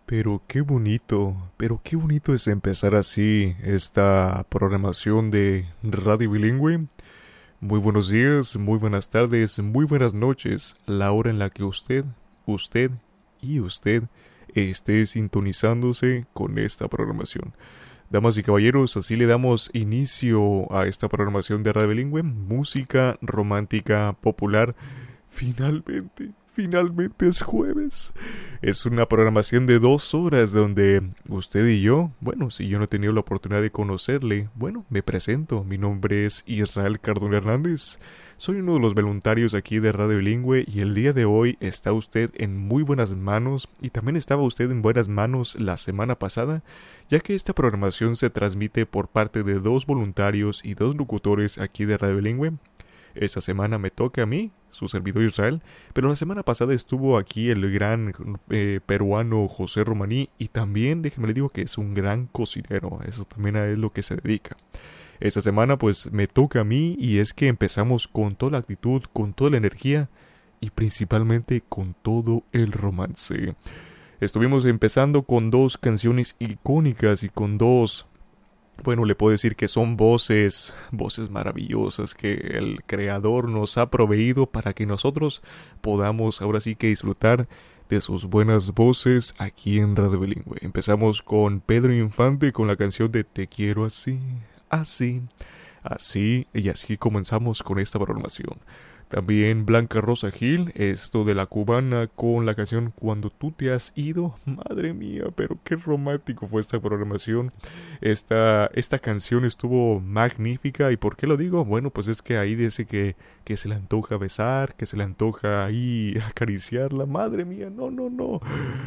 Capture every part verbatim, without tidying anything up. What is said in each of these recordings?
Pero qué bonito, pero qué bonito es empezar así esta programación de Radio Bilingüe. Muy buenos días, muy buenas tardes, muy buenas noches, la hora en la que usted, usted y usted esté sintonizándose con esta programación. Damas y caballeros, así le damos inicio a esta programación de Radio Bilingüe, música romántica popular. Finalmente, finalmente es jueves. Es una programación de dos horas donde usted y yo, bueno, si yo no he tenido la oportunidad de conocerle, bueno, me presento. Mi nombre es Israel Cardona Hernández. Soy uno de los voluntarios aquí de Radio Bilingüe y el día de hoy está usted en muy buenas manos y también estaba usted en buenas manos la semana pasada, ya que esta programación se transmite por parte de dos voluntarios y dos locutores aquí de Radio Bilingüe. Esta semana me toca a mí, su servidor Israel, pero la semana pasada estuvo aquí el gran eh, peruano José Romaní y también, déjeme le digo que es un gran cocinero, eso también es lo que se dedica. Esta semana pues me toca a mí y es que empezamos con toda la actitud, con toda la energía y principalmente con todo el romance. Estuvimos empezando con dos canciones icónicas y con dos... Bueno, le puedo decir que son voces, voces maravillosas que el Creador nos ha proveído para que nosotros podamos ahora sí que disfrutar de sus buenas voces aquí en Radio Bilingüe. Empezamos con Pedro Infante con la canción de Te quiero así, así, así, y así comenzamos con esta programación. También Blanca Rosa Gil, esto de la cubana con la canción Cuando tú te has ido. Madre mía, pero qué romántico fue esta programación. Esta, esta canción estuvo magnífica. ¿Y por qué lo digo? Bueno, pues es que ahí dice que, que se le antoja besar, que se le antoja ahí acariciarla. Madre mía, no, no, no.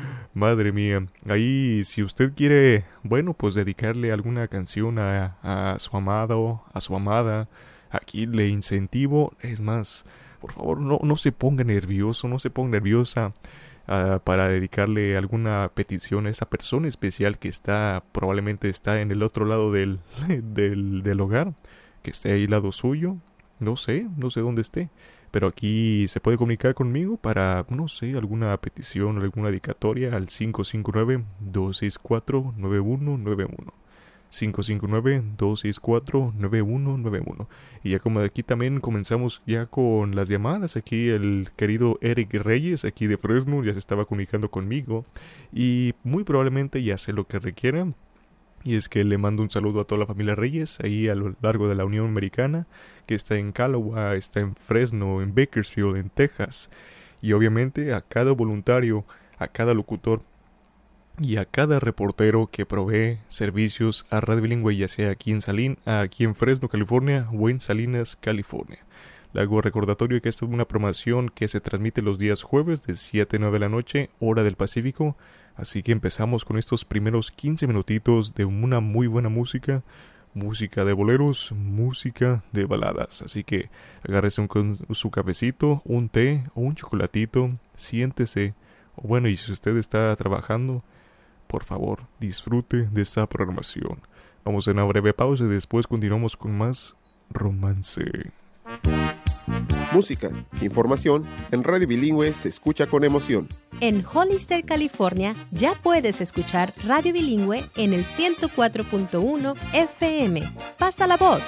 Madre mía. Ahí, si usted quiere, bueno, pues dedicarle alguna canción a, a su amado, a su amada, aquí le incentivo, es más, por favor no, no se ponga nervioso, no se ponga nerviosa uh, para dedicarle alguna petición a esa persona especial que está, probablemente está en el otro lado del, del, del hogar, que esté ahí al lado suyo, no sé, no sé dónde esté, pero aquí se puede comunicar conmigo para, no sé, alguna petición, alguna dedicatoria al cinco cinco nueve, dos seis cuatro, nueve uno nueve uno. cinco cinco nueve, dos seis cuatro, nueve uno nueve uno. Y ya como de aquí también comenzamos ya con las llamadas. Aquí el querido Eric Reyes, aquí de Fresno, ya se estaba comunicando conmigo. Y muy probablemente ya sé lo que requiera. Y es que le mando un saludo a toda la familia Reyes, ahí a lo largo de la Unión Americana, que está en Callaway, está en Fresno, en Bakersfield, en Texas. Y obviamente a cada voluntario, a cada locutor, y a cada reportero que provee servicios a Radio Bilingüe, ya sea aquí en Salín, aquí en Fresno, California, o en Salinas, California. Le hago recordatorio que esta es una programación que se transmite los días jueves de siete a nueve de la noche, hora del Pacífico. Así que empezamos con estos primeros quince minutitos de una muy buena música, música de boleros, música de baladas. Así que agárrese un, con su cafecito, un té o un chocolatito, siéntese. O bueno, y si usted está trabajando, por favor, disfrute de esta programación. Vamos a una breve pausa y después continuamos con más romance. Música, información, en Radio Bilingüe se escucha con emoción. En Hollister, California, ya puedes escuchar Radio Bilingüe en el ciento cuatro punto uno F M. ¡Pasa la voz!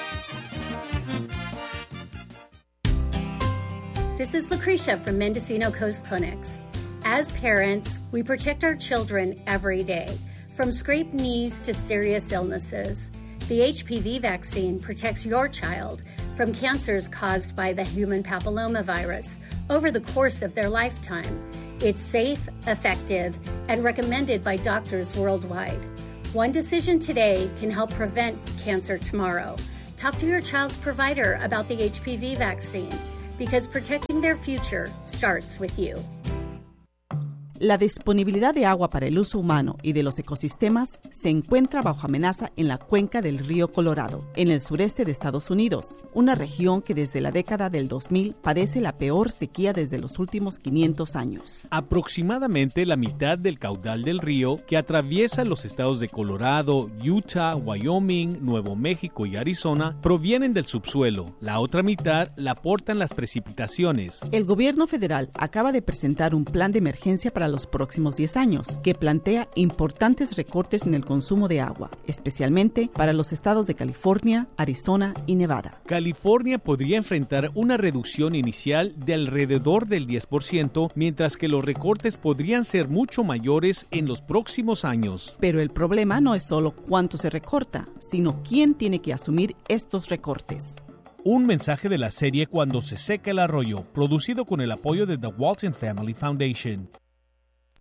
This is Lucretia from Mendocino Coast Clinics. As parents, we protect our children every day, from scraped knees to serious illnesses. The H P V vaccine protects your child from cancers caused by the human papillomavirus over the course of their lifetime. It's safe, effective, and recommended by doctors worldwide. One decision today can help prevent cancer tomorrow. Talk to your child's provider about the H P V vaccine, because protecting their future starts with you. La disponibilidad de agua para el uso humano y de los ecosistemas se encuentra bajo amenaza en la cuenca del río Colorado, en el sureste de Estados Unidos, una región que desde la década del dos mil padece la peor sequía desde los últimos quinientos años. Aproximadamente la mitad del caudal del río, que atraviesa los estados de Colorado, Utah, Wyoming, Nuevo México y Arizona, provienen del subsuelo. La otra mitad la aportan las precipitaciones. El gobierno federal acaba de presentar un plan de emergencia para los próximos diez años, que plantea importantes recortes en el consumo de agua, especialmente para los estados de California, Arizona y Nevada. California podría enfrentar una reducción inicial de alrededor del diez por ciento, mientras que los recortes podrían ser mucho mayores en los próximos años. Pero el problema no es solo cuánto se recorta, sino quién tiene que asumir estos recortes. Un mensaje de la serie Cuando se seca el arroyo, producido con el apoyo de The Walton Family Foundation.